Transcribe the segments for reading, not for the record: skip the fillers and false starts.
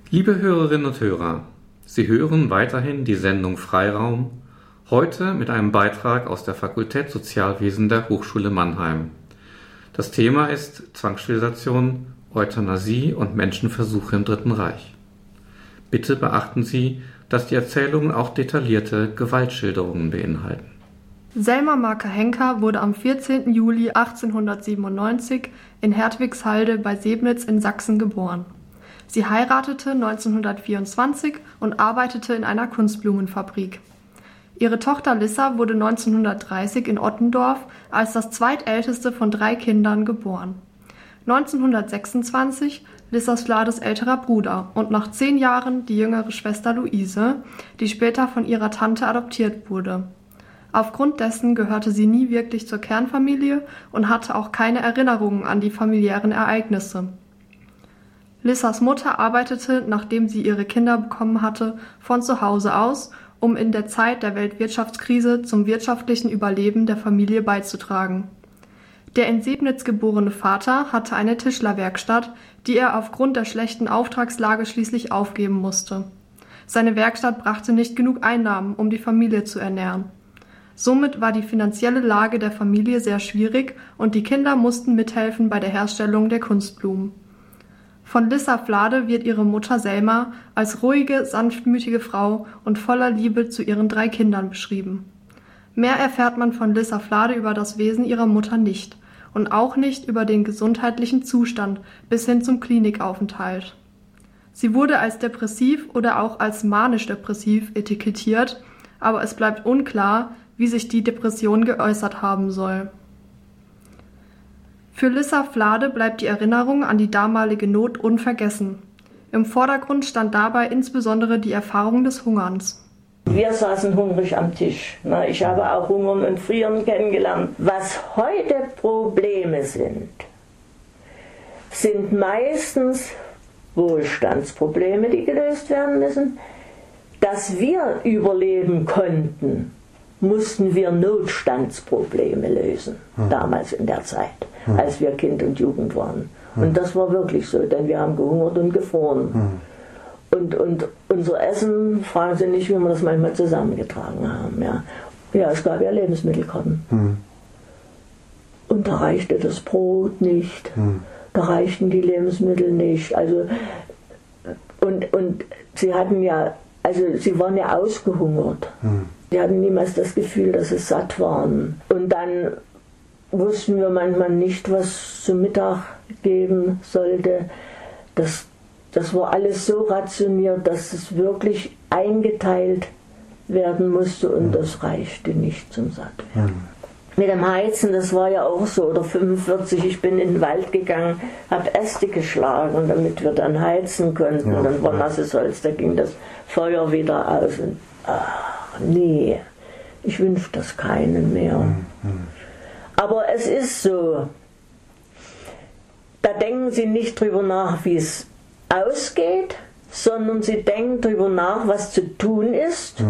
Liebe Hörerinnen und Hörer, Sie hören weiterhin die Sendung Freiraum, heute mit einem Beitrag aus der Fakultät Sozialwesen der Hochschule Mannheim. Das Thema ist Zwangssterilisation, Euthanasie und Menschenversuche im Dritten Reich. Bitte beachten Sie, dass die Erzählungen auch detaillierte Gewaltschilderungen beinhalten. Selma Marker-Henker wurde am 14. Juli 1897 in Hertwigshalde bei Sebnitz in Sachsen geboren. Sie heiratete 1924 und arbeitete in einer Kunstblumenfabrik. Ihre Tochter Lissa wurde 1930 in Ottendorf als das zweitälteste von 3 Kindern geboren. 1926 Lissas Flades älterer Bruder und nach 10 Jahren die jüngere Schwester Luise, die später von ihrer Tante adoptiert wurde. Aufgrund dessen gehörte sie nie wirklich zur Kernfamilie und hatte auch keine Erinnerungen an die familiären Ereignisse. Lissas Mutter arbeitete, nachdem sie ihre Kinder bekommen hatte, von zu Hause aus, um in der Zeit der Weltwirtschaftskrise zum wirtschaftlichen Überleben der Familie beizutragen. Der in Sebnitz geborene Vater hatte eine Tischlerwerkstatt, die er aufgrund der schlechten Auftragslage schließlich aufgeben musste. Seine Werkstatt brachte nicht genug Einnahmen, um die Familie zu ernähren. Somit war die finanzielle Lage der Familie sehr schwierig und die Kinder mussten mithelfen bei der Herstellung der Kunstblumen. Von Lissa Flade wird ihre Mutter Selma als ruhige, sanftmütige Frau und voller Liebe zu ihren 3 Kindern beschrieben. Mehr erfährt man von Lissa Flade über das Wesen ihrer Mutter nicht und auch nicht über den gesundheitlichen Zustand bis hin zum Klinikaufenthalt. Sie wurde als depressiv oder auch als manisch-depressiv etikettiert, aber es bleibt unklar, wie sich die Depression geäußert haben soll. Für Lissa Flade bleibt die Erinnerung an die damalige Not unvergessen. Im Vordergrund stand dabei insbesondere die Erfahrung des Hungerns. Wir saßen hungrig am Tisch. Ich habe auch Hungern und Frieren kennengelernt. Was heute Probleme sind meistens Wohlstandsprobleme, die gelöst werden müssen. Dass wir überleben konnten, mussten wir Notstandsprobleme lösen, damals in der Zeit, als wir Kind und Jugend waren. Und das war wirklich so, denn wir haben gehungert und gefroren. Und unser Essen, fragen Sie nicht, wie wir das manchmal zusammengetragen haben. Ja, es gab ja Lebensmittelkarten. Und da reichte das Brot nicht, da reichten die Lebensmittel nicht. Also, und sie hatten ja, also sie waren ja ausgehungert. Sie hatten niemals das Gefühl, dass sie satt waren. Und dann wussten wir manchmal nicht, was zu Mittag geben sollte. Das war alles so rationiert, dass es wirklich eingeteilt werden musste und das reichte nicht zum Sattwerden. Mit dem Heizen, das war ja auch so, oder 45, ich bin in den Wald gegangen, habe Äste geschlagen, damit wir dann heizen konnten. Und dann war nasses Holz, da ging das Feuer wieder aus. Und nee, ich wünsche das keinen mehr. Aber es ist so, da denken Sie nicht drüber nach, wie es ausgeht, sondern Sie denken drüber nach, was zu tun ist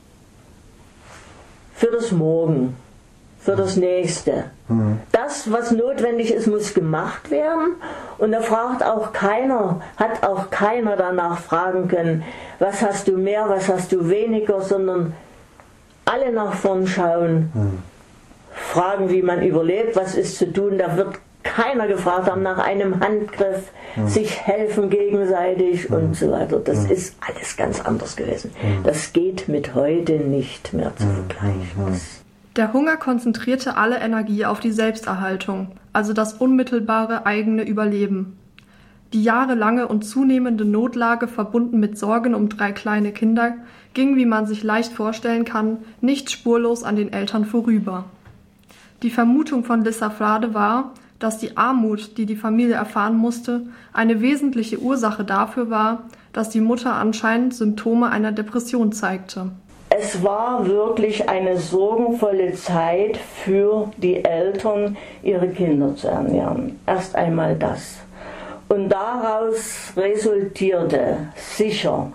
für das Morgen, für das Nächste. Das, was notwendig ist, muss gemacht werden. Und da hat auch keiner danach fragen können, was hast du mehr, was hast du weniger, sondern alle nach vorn schauen, fragen, wie man überlebt, was ist zu tun. Da wird keiner gefragt haben nach einem Handgriff, sich helfen gegenseitig und so weiter. Das ist alles ganz anders gewesen. Das geht mit heute nicht mehr zu vergleichen. Der Hunger konzentrierte alle Energie auf die Selbsterhaltung, also das unmittelbare eigene Überleben. Die jahrelange und zunehmende Notlage, verbunden mit Sorgen um 3 kleine Kinder, ging, wie man sich leicht vorstellen kann, nicht spurlos an den Eltern vorüber. Die Vermutung von Lissa Flade war, dass die Armut, die die Familie erfahren musste, eine wesentliche Ursache dafür war, dass die Mutter anscheinend Symptome einer Depression zeigte. Es war wirklich eine sorgenvolle Zeit für die Eltern, ihre Kinder zu ernähren. Erst einmal das. Und daraus resultierte sicher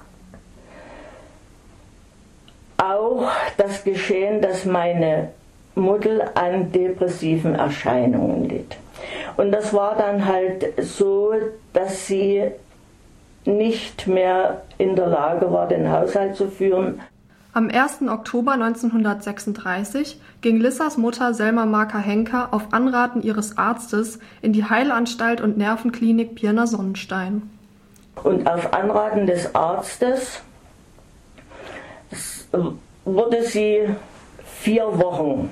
auch das Geschehen, dass meine Mutter an depressiven Erscheinungen litt. Und das war dann halt so, dass sie nicht mehr in der Lage war, den Haushalt zu führen. Am 1. Oktober 1936 ging Lissas Mutter Selma Marker-Henker auf Anraten ihres Arztes in die Heilanstalt und Nervenklinik Pirna-Sonnenstein. Und auf Anraten des Arztes wurde sie 4 Wochen,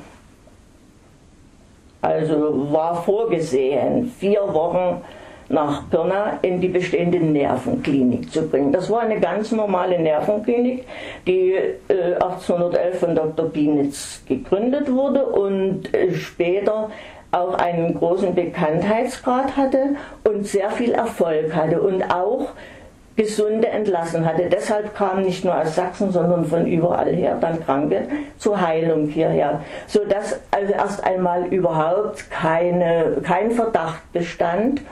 also war vorgesehen, 4 Wochen nach Pirna in die bestehende Nervenklinik zu bringen. Das war eine ganz normale Nervenklinik, die 1811 von Dr. Bienitz gegründet wurde und später auch einen großen Bekanntheitsgrad hatte und sehr viel Erfolg hatte und auch Gesunde entlassen hatte. Deshalb kamen nicht nur aus Sachsen, sondern von überall her dann Kranke zur Heilung hierher, sodass also erst einmal überhaupt kein Verdacht bestand,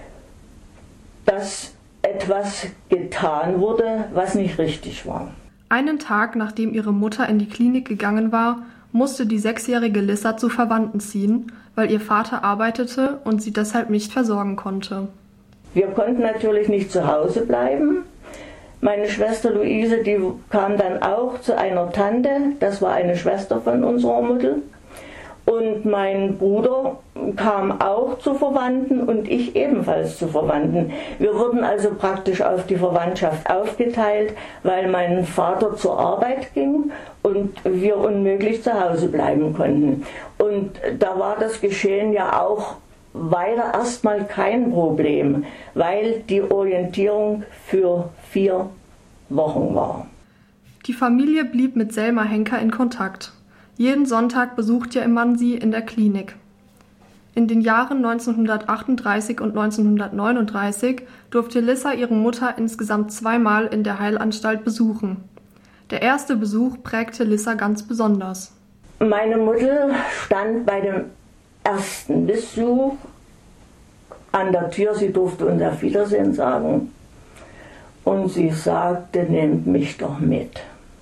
dass etwas getan wurde, was nicht richtig war. Einen Tag, nachdem ihre Mutter in die Klinik gegangen war, musste die 6-jährige Lissa zu Verwandten ziehen, weil ihr Vater arbeitete und sie deshalb nicht versorgen konnte. Wir konnten natürlich nicht zu Hause bleiben. Meine Schwester Luise, die kam dann auch zu einer Tante, das war eine Schwester von unserer Mutter. Und mein Bruder kam auch zu Verwandten und ich ebenfalls zu Verwandten. Wir wurden also praktisch auf die Verwandtschaft aufgeteilt, weil mein Vater zur Arbeit ging und wir unmöglich zu Hause bleiben konnten. Und da war das Geschehen ja auch weiter erstmal kein Problem, weil die Orientierung für 4 Wochen war. Die Familie blieb mit Selma Henker in Kontakt. Jeden Sonntag besuchte man sie in der Klinik. In den Jahren 1938 und 1939 durfte Lissa ihre Mutter insgesamt 2-mal in der Heilanstalt besuchen. Der erste Besuch prägte Lissa ganz besonders. Meine Mutter stand bei dem ersten Besuch an der Tür, sie durfte uns auf Wiedersehen sagen und sie sagte, nehmt mich doch mit.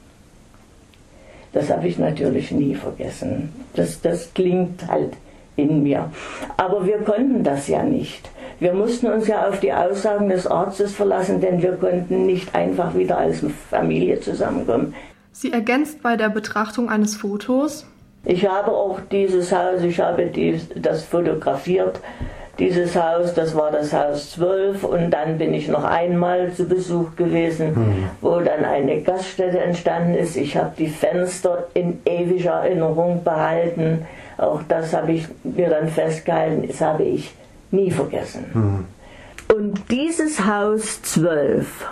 Das habe ich natürlich nie vergessen. Das klingt halt in mir. Aber wir konnten das ja nicht. Wir mussten uns ja auf die Aussagen des Arztes verlassen, denn wir konnten nicht einfach wieder als Familie zusammenkommen. Sie ergänzt bei der Betrachtung eines Fotos: Ich habe auch dieses Haus, ich habe das fotografiert. Dieses Haus, das war das Haus 12 und dann bin ich noch einmal zu Besuch gewesen, wo dann eine Gaststätte entstanden ist. Ich habe die Fenster in ewiger Erinnerung behalten. Auch das habe ich mir dann festgehalten, das habe ich nie vergessen. Und dieses Haus 12,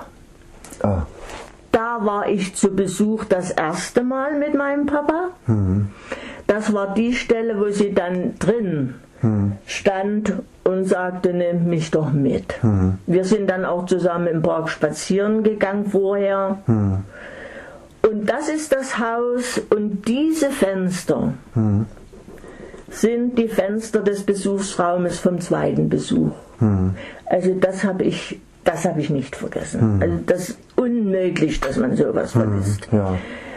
da war ich zu Besuch das erste Mal mit meinem Papa. Das war die Stelle, wo sie dann drin stand und sagte, nehmt mich doch mit. Wir sind dann auch zusammen im Park spazieren gegangen vorher. Und das ist das Haus und diese Fenster sind die Fenster des Besuchsraumes vom zweiten Besuch. Also das habe ich nicht vergessen. Also das ist unmöglich, dass man sowas vergisst. Ja.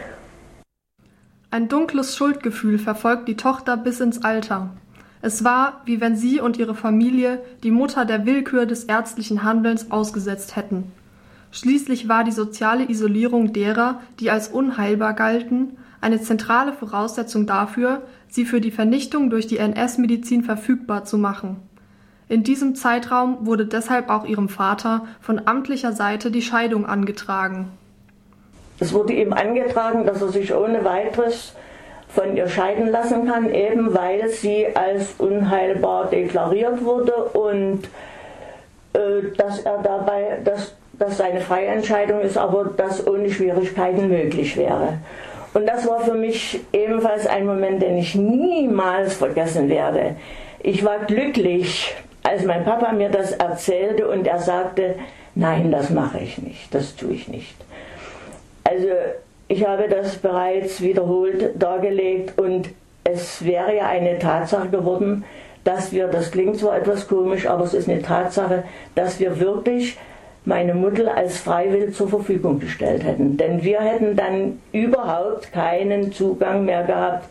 Ein dunkles Schuldgefühl verfolgt die Tochter bis ins Alter. Es war, wie wenn sie und ihre Familie die Mutter der Willkür des ärztlichen Handelns ausgesetzt hätten. Schließlich war die soziale Isolierung derer, die als unheilbar galten, eine zentrale Voraussetzung dafür, sie für die Vernichtung durch die NS-Medizin verfügbar zu machen. In diesem Zeitraum wurde deshalb auch ihrem Vater von amtlicher Seite die Scheidung angetragen. Es wurde ihm angetragen, dass er sich ohne weiteres von ihr scheiden lassen kann, eben weil sie als unheilbar deklariert wurde und dass seine freie Entscheidung ist, aber dass ohne Schwierigkeiten möglich wäre. Und das war für mich ebenfalls ein Moment, den ich niemals vergessen werde. Ich war glücklich, als mein Papa mir das erzählte und er sagte, nein, das mache ich nicht, das tue ich nicht. Also ich habe das bereits wiederholt dargelegt und es wäre ja eine Tatsache geworden, dass wir, das klingt zwar etwas komisch, aber es ist eine Tatsache, dass wir wirklich meine Mutter als freiwillig zur Verfügung gestellt hätten. Denn wir hätten dann überhaupt keinen Zugang mehr gehabt.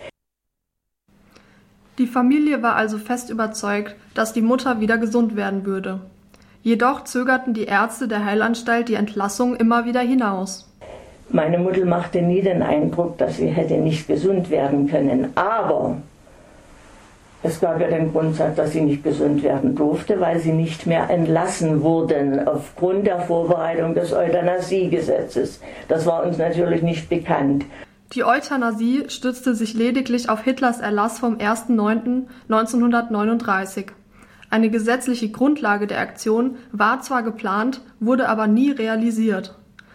Die Familie war also fest überzeugt, dass die Mutter wieder gesund werden würde. Jedoch zögerten die Ärzte der Heilanstalt die Entlassung immer wieder hinaus. Meine Mutter machte nie den Eindruck, dass sie hätte nicht gesund werden können. Aber es gab ja den Grundsatz, dass sie nicht gesund werden durfte, weil sie nicht mehr entlassen wurden aufgrund der Vorbereitung des Euthanasiegesetzes. Das war uns natürlich nicht bekannt. Die Euthanasie stützte sich lediglich auf Hitlers Erlass vom 1.9.1939. Eine gesetzliche Grundlage der Aktion war zwar geplant, wurde aber nie realisiert.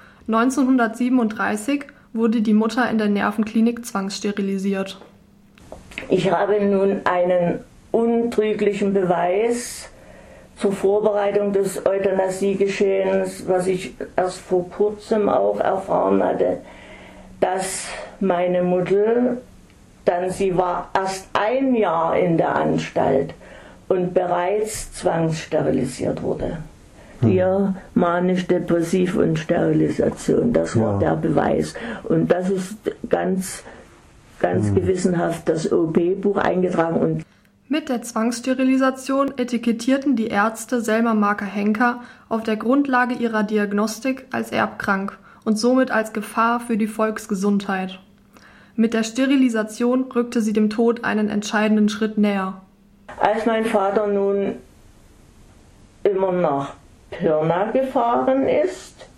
1937 wurde die Mutter in der Nervenklinik zwangssterilisiert. Ich habe nun einen untrüglichen Beweis zur Vorbereitung des Euthanasiegeschehens, was ich erst vor kurzem auch erfahren hatte, dass meine Mutter, sie war erst ein Jahr in der Anstalt und bereits zwangssterilisiert wurde. Hier manisch-depressiv und Sterilisation, das war der Beweis. Und das ist ganz gewissenhaft das OP-Buch eingetragen. Und mit der Zwangssterilisation etikettierten die Ärzte Selma Marker-Henker auf der Grundlage ihrer Diagnostik als erbkrank und somit als Gefahr für die Volksgesundheit. Mit der Sterilisation rückte sie dem Tod einen entscheidenden Schritt näher. Als mein Vater nun immer nach Pirna gefahren ist,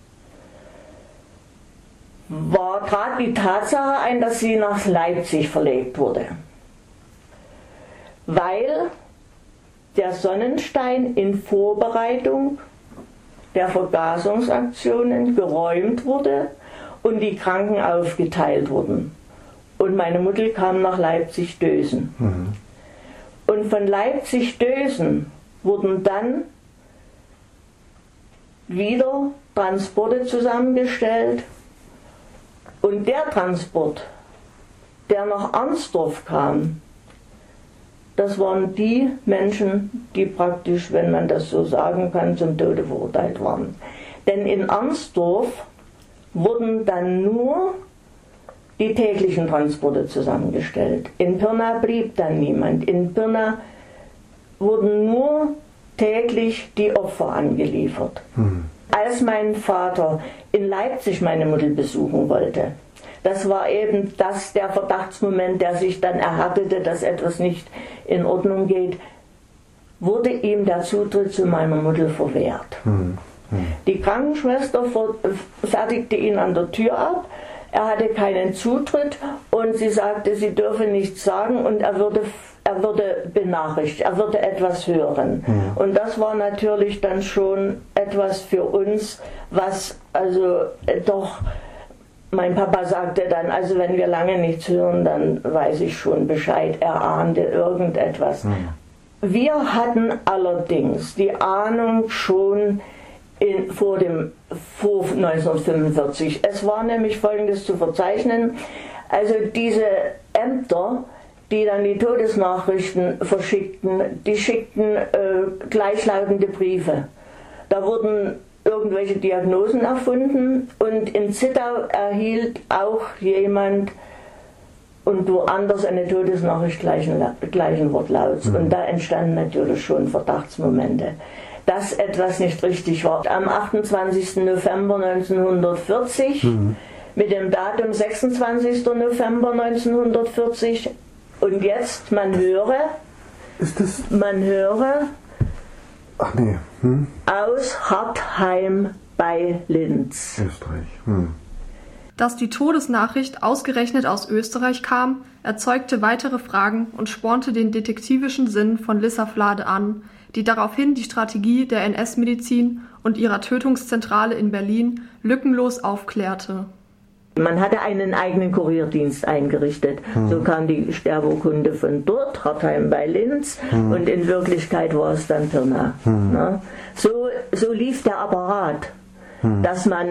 trat die Tatsache ein, dass sie nach Leipzig verlegt wurde, weil der Sonnenstein in Vorbereitung der Vergasungsaktionen geräumt wurde und die Kranken aufgeteilt wurden. Und meine Mutter kam nach Leipzig-Dösen. Und von Leipzig-Dösen wurden dann wieder Transporte zusammengestellt. Und der Transport, der nach Arnsdorf kam, das waren die Menschen, die praktisch, wenn man das so sagen kann, zum Tode verurteilt waren. Denn in Arnsdorf wurden dann nur die täglichen Transporte zusammengestellt. In Pirna blieb dann niemand. In Pirna wurden nur täglich die Opfer angeliefert. Als mein Vater in Leipzig meine Mutter besuchen wollte, das war eben der Verdachtsmoment, der sich dann erhärtete, dass etwas nicht in Ordnung geht, wurde ihm der Zutritt zu meiner Mutter verwehrt. Die Krankenschwester fertigte ihn an der Tür ab, er hatte keinen Zutritt und sie sagte, sie dürfe nichts sagen und er würde benachrichtigt, er würde etwas hören. Und das war natürlich dann schon etwas für uns, was also doch, mein Papa sagte dann, also wenn wir lange nichts hören, dann weiß ich schon Bescheid, er ahnte irgendetwas. Wir hatten allerdings die Ahnung schon vor 1945. Es war nämlich Folgendes zu verzeichnen, also diese Ämter, die dann die Todesnachrichten verschickten, die schickten gleichlautende Briefe. Da wurden irgendwelche Diagnosen erfunden und in Zittau erhielt auch jemand und woanders eine Todesnachricht gleichen Wortlauts. Und da entstanden natürlich schon Verdachtsmomente, dass etwas nicht richtig war. Am 28. November 1940, mit dem Datum 26. November 1940, und jetzt, man höre aus Hartheim bei Linz. Österreich. Dass die Todesnachricht ausgerechnet aus Österreich kam, erzeugte weitere Fragen und spornte den detektivischen Sinn von Lissa Flade an, die daraufhin die Strategie der NS-Medizin und ihrer Tötungszentrale in Berlin lückenlos aufklärte. Man hatte einen eigenen Kurierdienst eingerichtet. So kam die Sterbeurkunde von dort, Hartheim bei Linz, und in Wirklichkeit war es dann Pirna. So lief der Apparat, dass man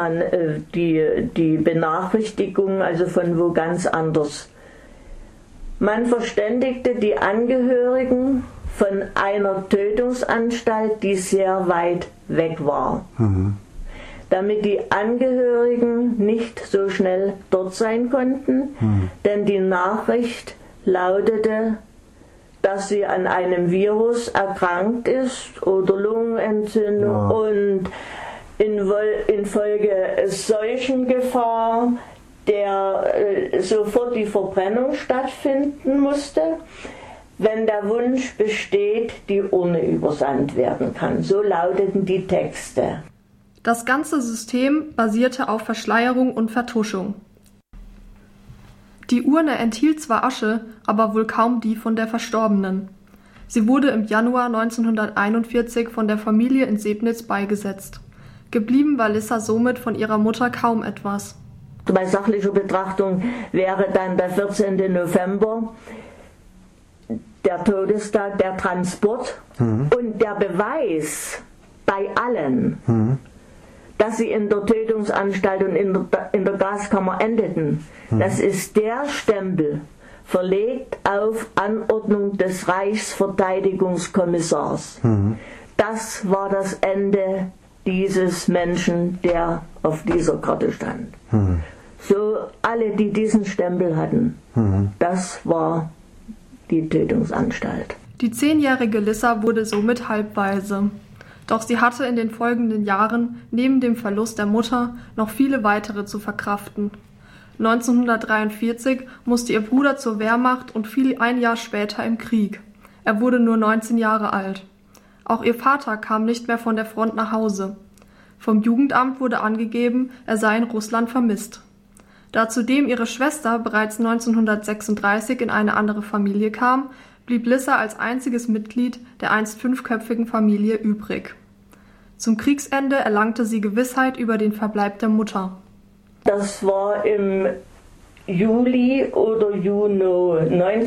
die Benachrichtigung also von wo ganz anders. Man verständigte die Angehörigen von einer Tötungsanstalt, die sehr weit weg war. Damit die Angehörigen nicht so schnell dort sein konnten, denn die Nachricht lautete, dass sie an einem Virus erkrankt ist oder Lungenentzündung, ja. Und infolge Seuchengefahr sofort die Verbrennung stattfinden musste, wenn der Wunsch besteht, die Urne übersandt werden kann. So lauteten die Texte. Das ganze System basierte auf Verschleierung und Vertuschung. Die Urne enthielt zwar Asche, aber wohl kaum die von der Verstorbenen. Sie wurde im Januar 1941 von der Familie in Sebnitz beigesetzt. Geblieben war Lissa somit von ihrer Mutter kaum etwas. Bei sachlicher Betrachtung wäre dann der 14. November der Todestag, der Transport und der Beweis bei allen, dass sie in der Tötungsanstalt und in der Gaskammer endeten. Das ist der Stempel, verlegt auf Anordnung des Reichsverteidigungskommissars. Das war das Ende dieses Menschen, der auf dieser Karte stand. So alle, die diesen Stempel hatten, das war die Tötungsanstalt. Die 10-jährige Lissa wurde somit halbwaise. Doch sie hatte in den folgenden Jahren neben dem Verlust der Mutter noch viele weitere zu verkraften. 1943 musste ihr Bruder zur Wehrmacht und fiel ein Jahr später im Krieg. Er wurde nur 19 Jahre alt. Auch ihr Vater kam nicht mehr von der Front nach Hause. Vom Jugendamt wurde angegeben, er sei in Russland vermisst. Da zudem ihre Schwester bereits 1936 in eine andere Familie kam, blieb Lissa als einziges Mitglied der einst 5-köpfigen Familie übrig. Zum Kriegsende erlangte sie Gewissheit über den Verbleib der Mutter. Das war im Juli oder Juni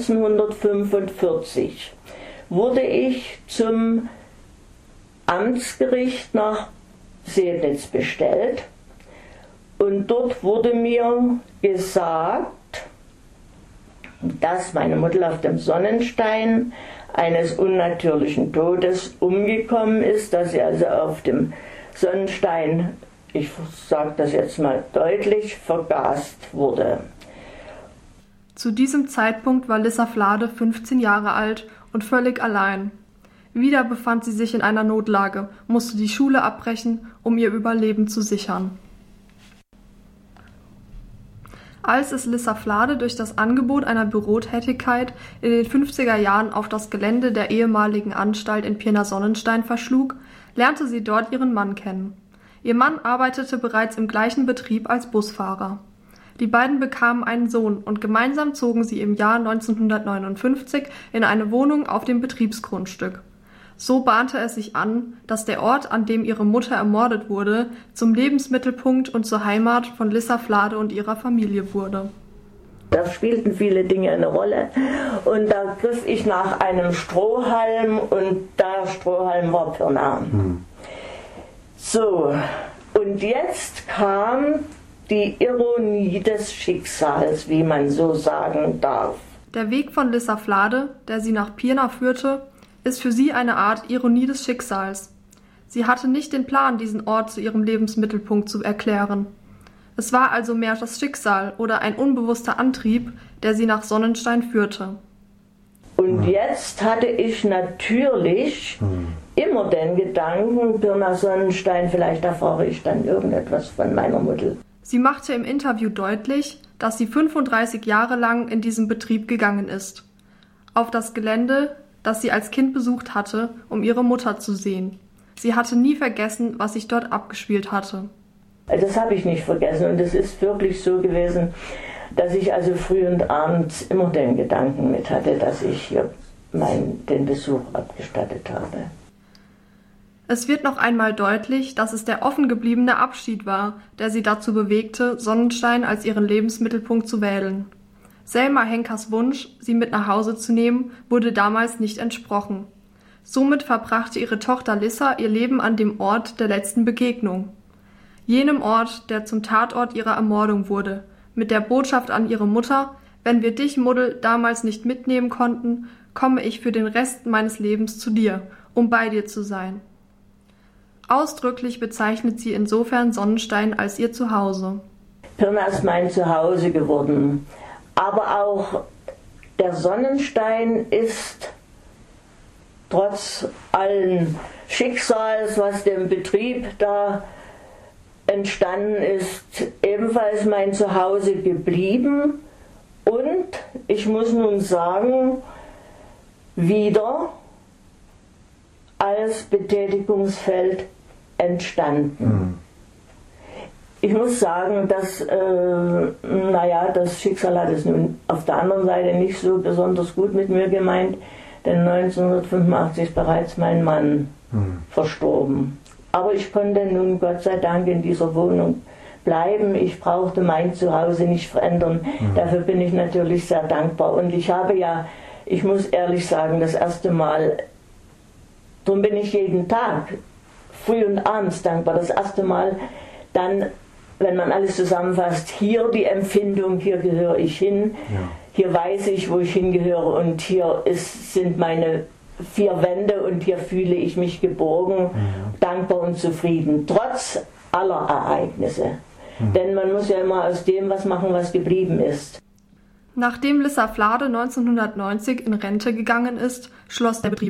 1945. Wurde ich zum Amtsgericht nach Sebnitz bestellt. Und dort wurde mir gesagt, dass meine Mutter auf dem Sonnenstein eines unnatürlichen Todes umgekommen ist, dass sie also auf dem Sonnenstein, ich sage das jetzt mal deutlich, vergast wurde. Zu diesem Zeitpunkt war Lissa Flade 15 Jahre alt und völlig allein. Wieder befand sie sich in einer Notlage, musste die Schule abbrechen, um ihr Überleben zu sichern. Als es Lissa Flade durch das Angebot einer Bürotätigkeit in den 50er Jahren auf das Gelände der ehemaligen Anstalt in Pirna-Sonnenstein verschlug, lernte sie dort ihren Mann kennen. Ihr Mann arbeitete bereits im gleichen Betrieb als Busfahrer. Die beiden bekamen einen Sohn und gemeinsam zogen sie im Jahr 1959 in eine Wohnung auf dem Betriebsgrundstück. So bahnte es sich an, dass der Ort, an dem ihre Mutter ermordet wurde, zum Lebensmittelpunkt und zur Heimat von Lissa Flade und ihrer Familie wurde. Da spielten viele Dinge eine Rolle und da griff ich nach einem Strohhalm und der Strohhalm war Pirna. So, und jetzt kam die Ironie des Schicksals, wie man so sagen darf. Der Weg von Lissa Flade, der sie nach Pirna führte, ist für sie eine Art Ironie des Schicksals. Sie hatte nicht den Plan, diesen Ort zu ihrem Lebensmittelpunkt zu erklären. Es war also mehr das Schicksal oder ein unbewusster Antrieb, der sie nach Sonnenstein führte. Und jetzt hatte ich natürlich immer den Gedanken, Pirna Sonnenstein, vielleicht erfahre ich dann irgendetwas von meiner Mutter. Sie machte im Interview deutlich, dass sie 35 Jahre lang in diesem Betrieb gegangen ist. Auf das Gelände, das sie als Kind besucht hatte, um ihre Mutter zu sehen. Sie hatte nie vergessen, was sich dort abgespielt hatte. Das habe ich nicht vergessen und es ist wirklich so gewesen, dass ich also früh und abends immer den Gedanken mit hatte, dass ich hier den Besuch abgestattet habe. Es wird noch einmal deutlich, dass es der offen gebliebene Abschied war, der sie dazu bewegte, Sonnenstein als ihren Lebensmittelpunkt zu wählen. Selma Henkers Wunsch, sie mit nach Hause zu nehmen, wurde damals nicht entsprochen. Somit verbrachte ihre Tochter Lissa ihr Leben an dem Ort der letzten Begegnung. Jenem Ort, der zum Tatort ihrer Ermordung wurde, mit der Botschaft an ihre Mutter: Wenn wir dich, Muddel, damals nicht mitnehmen konnten, komme ich für den Rest meines Lebens zu dir, um bei dir zu sein. Ausdrücklich bezeichnet sie insofern Sonnenstein als ihr Zuhause. Pirna ist mein Zuhause geworden. Aber auch der Sonnenstein ist trotz allen Schicksals, was dem Betrieb da entstanden ist, ebenfalls mein Zuhause geblieben. Und ich muss nun sagen, wieder als Betätigungsfeld entstanden. Ich muss sagen, dass das Schicksal hat es nun auf der anderen Seite nicht so besonders gut mit mir gemeint, denn 1985 ist bereits mein Mann verstorben. Aber ich konnte nun Gott sei Dank in dieser Wohnung bleiben. Ich brauchte mein Zuhause nicht verändern. Dafür bin ich natürlich sehr dankbar. Und ich habe ja, ich muss ehrlich sagen, das erste Mal, darum bin ich jeden Tag, früh und abends dankbar, das erste Mal dann, wenn man alles zusammenfasst, hier die Empfindung, hier gehöre ich hin, hier weiß ich, wo ich hingehöre und hier sind meine 4 Wände und hier fühle ich mich geborgen, dankbar und zufrieden, trotz aller Ereignisse. Denn man muss ja immer aus dem was machen, was geblieben ist. Nachdem Lissa Flade 1990 in Rente gegangen ist, schloss der Betrieb